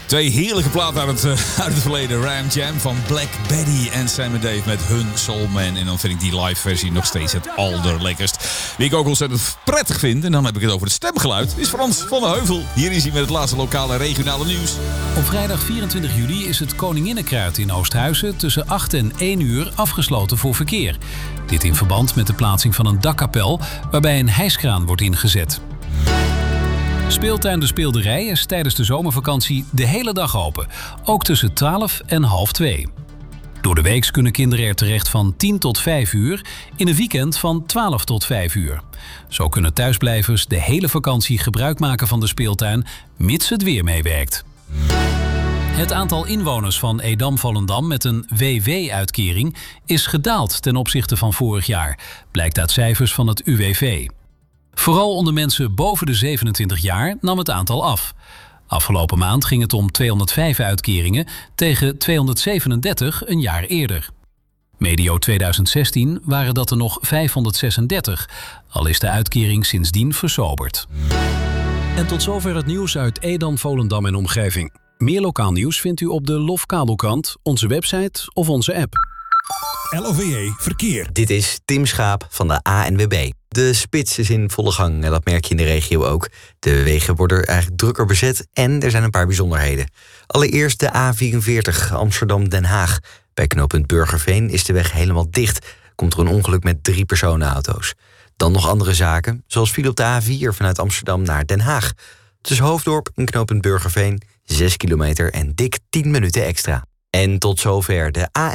Twee heerlijke platen uit het verleden. Ram Jam van Black Betty en Sam & Dave met hun Soul Man. En dan vind ik die live versie nog steeds het allerlekkerst. Wie ik ook ontzettend prettig vind, en dan heb ik het over het stemgeluid, is Frans van der Heuvel. Hier is hij met het laatste lokale en regionale nieuws. Op vrijdag 24 juli is het Koninginnenkruid in Oosthuizen tussen 8 en 1 uur afgesloten voor verkeer. Dit in verband met de plaatsing van een dakkapel waarbij een hijskraan wordt ingezet. Speeltuin De Speelderij is tijdens de zomervakantie de hele dag open. Ook tussen 12 en half 2. Door de week kunnen kinderen er terecht van 10 tot 5 uur. In een weekend van 12 tot 5 uur. Zo kunnen thuisblijvers de hele vakantie gebruik maken van de speeltuin, mits het weer meewerkt. Het aantal inwoners van Edam-Volendam met een WW-uitkering is gedaald ten opzichte van vorig jaar, blijkt uit cijfers van het UWV. Vooral onder mensen boven de 27 jaar nam het aantal af. Afgelopen maand ging het om 205 uitkeringen tegen 237 een jaar eerder. Medio 2016 waren dat er nog 536, al is de uitkering sindsdien versoberd. En tot zover het nieuws uit Edam, Volendam en omgeving. Meer lokaal nieuws vindt u op de LOF-kabelkrant, onze website of onze app. LOVE Verkeer. Dit is Tim Schaap van de ANWB. De spits is in volle gang en dat merk je in de regio ook. De wegen worden eigenlijk drukker bezet en er zijn een paar bijzonderheden. Allereerst de A44 Amsterdam-Den Haag. Bij knooppunt Burgerveen is de weg helemaal dicht. Komt er een ongeluk met 3 personenauto's. Dan nog andere zaken, zoals file op de A4 vanuit Amsterdam naar Den Haag. Tussen Hoofddorp en knooppunt Burgerveen 6 kilometer en dik 10 minuten extra. En tot zover de